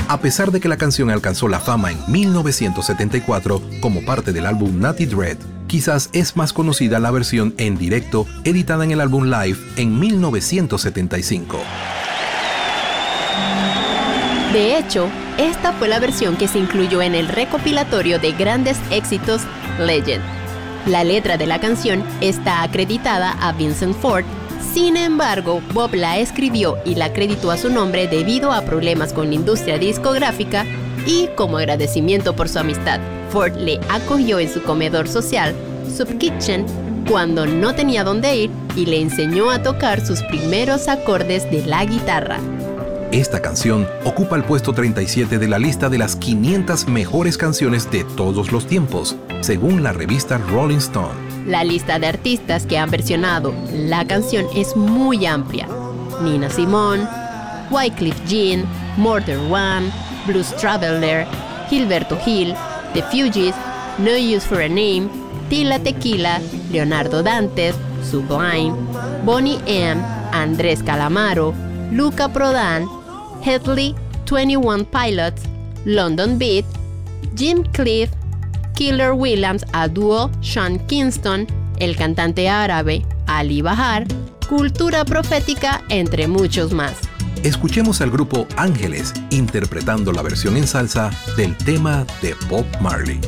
A pesar de que la canción alcanzó la fama en 1974 como parte del álbum Natty Dread, quizás es más conocida la versión en directo editada en el álbum Live en 1975. De hecho, esta fue la versión que se incluyó en el recopilatorio de grandes éxitos Legend. La letra de la canción está acreditada a Vincent Ford. Sin embargo, Bob la escribió y la acreditó a su nombre debido a problemas con la industria discográfica y como agradecimiento por su amistad. Ford le acogió en su comedor social, Soup Kitchen, cuando no tenía dónde ir y le enseñó a tocar sus primeros acordes de la guitarra. Esta canción ocupa el puesto 37 de la lista de las 500 mejores canciones de todos los tiempos, según la revista Rolling Stone. La lista de artistas que han versionado la canción es muy amplia. Nina Simone, Wyclef Jean, Murder One, Blues Traveler, Gilberto Gil, The Fugees, No Use for a Name, Tila Tequila, Leonardo Dantes, Sublime, Boney M, Andrés Calamaro, Luca Prodan, Hedley, 21 Pilots, London Beat, Jim Cliff, Killer Williams a dúo Sean Kingston, el cantante árabe Ali Bahar, Cultura Profética, entre muchos más. Escuchemos al grupo Ángeles interpretando la versión en salsa del tema de Bob Marley.